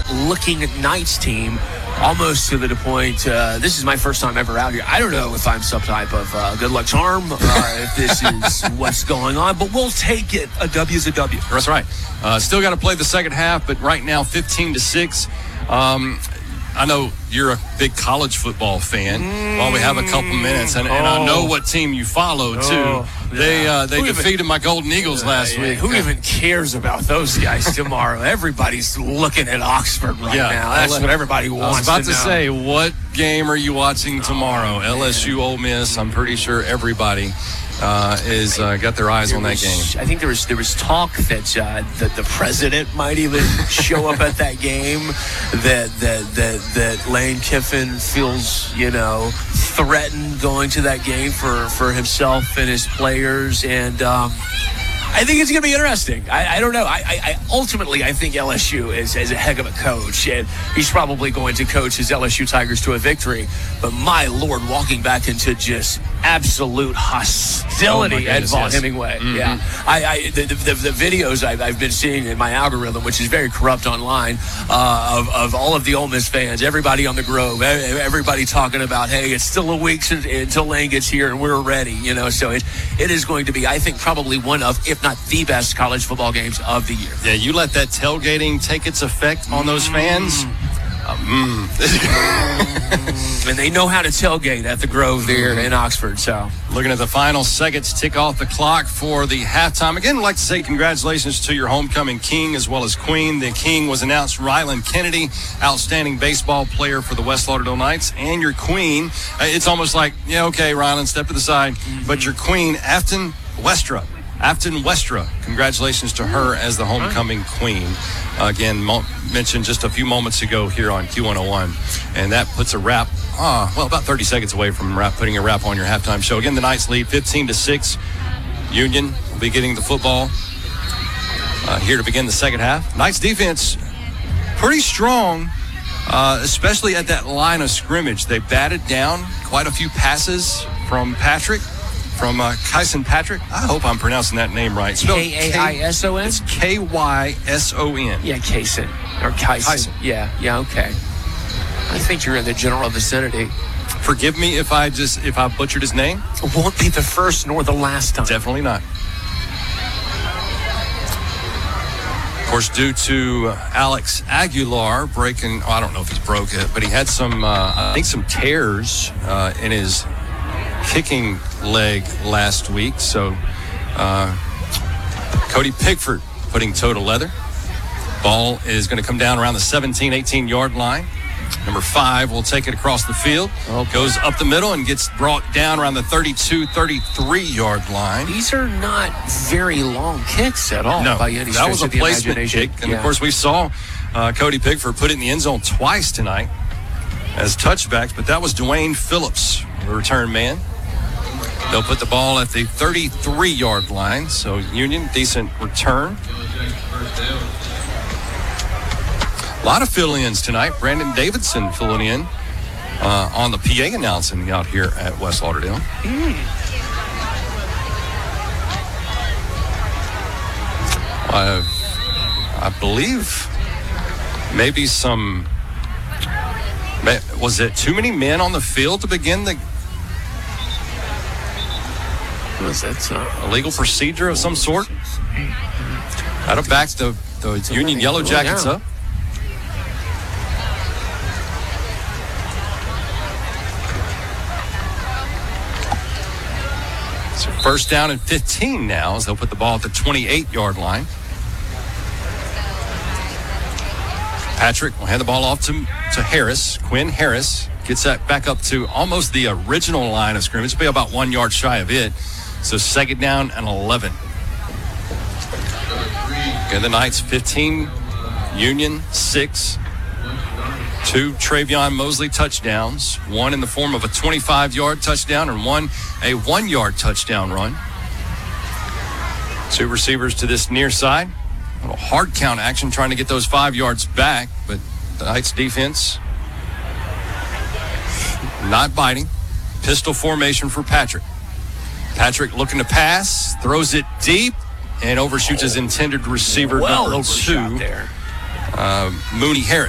looking Knights team, almost to the point, this is my first time ever out here. I don't know if I'm some type of good luck charm, if this is what's going on, but we'll take it. A W's a W. That's right. Still got to play the second half, but right now 15-6. I know you're a big college football fan. While we have a couple minutes, and I know what team you follow too. They defeated my Golden Eagles last week. Who even cares about those guys tomorrow? Everybody's looking at Oxford right now. That's what everybody wants. I was about to say, what game are you watching tomorrow? LSU, Ole Miss. I'm pretty sure everybody is got their eyes on that game. I think there was talk that the president might even show up at that game. That Lane Kiffin feels threatened going to that game for himself and his players, and I think it's going to be interesting. I don't know. I ultimately think LSU is a heck of a coach, and he's probably going to coach his LSU Tigers to a victory. But my Lord, walking back into just absolute hostility at Vaught Hemingway. Mm-hmm. Yeah, the videos I've been seeing in my algorithm, which is very corrupt online, of all of the Ole Miss fans, everybody on the Grove, everybody talking about, hey, it's still a week until Lane gets here and we're ready. So it is going to be, I think, probably one of, if not the best college football games of the year. Yeah, you let that tailgating take its effect on those fans. And they know how to tailgate at the Grove there in Oxford. So looking at the final seconds tick off the clock for the halftime. Again, I'd like to say congratulations to your homecoming king as well as queen. The king was announced Ryland Kennedy, outstanding baseball player for the West Lauderdale Knights, and your queen. It's almost like, okay, Ryland, step to the side. But your queen, Afton Westra, congratulations to her as the homecoming queen. Again, mentioned just a few moments ago here on Q101. And that puts a wrap, about 30 seconds away from putting a wrap on your halftime show. Again, the Knights lead 15-6. Union will be getting the football here to begin the second half. Knights defense, pretty strong, especially at that line of scrimmage. They batted down quite a few passes from Kyson Patrick. I hope I'm pronouncing that name right. K-A-I-S-O-N? It's K-Y-S-O-N. Yeah, Kyson. Or Kyson. Yeah, okay. I think you're in the general vicinity. Forgive me if I butchered his name. It won't be the first nor the last time. Definitely not. Of course, due to Alex Aguilar breaking, I don't know if he's broke it, but he had some tears in his kicking leg last week. So Cody Pickford putting toe to leather. Ball is going to come down around the 17-18 yard line. Number 5 will take it across the field. Goes up the middle and gets brought down around the 32-33 yard line. These are not very long kicks at all. No, by any that was a placement kick. And of course we saw Cody Pickford put it in the end zone twice tonight as touchbacks, but that was Dwayne Phillips, the return man. They'll put the ball at the 33 yard line. So Union, decent return. A lot of fill-ins tonight. Brandon Davidson filling in on the PA announcing out here at West Lauderdale. I believe maybe was it too many men on the field to begin the was that illegal procedure of some sort? That'll back the Union Yellow Jackets up. So first down and 15 now as they'll put the ball at the 28 yard line. Patrick will hand the ball off to Harris. Quinn Harris gets that back up to almost the original line of scrimmage. It'll be about 1 yard shy of it. So second down and 11. Again, the Knights 15, Union 6. 2 Travion Mosley touchdowns. 1 in the form of a 25-yard touchdown and 1 a 1-yard touchdown run. 2 receivers to this near side. A little hard count action trying to get those 5 yards back, but the Knights defense not biting. Pistol formation for Patrick. Patrick looking to pass, throws it deep, and overshoots his intended receiver number 2, there. Mooney Harris.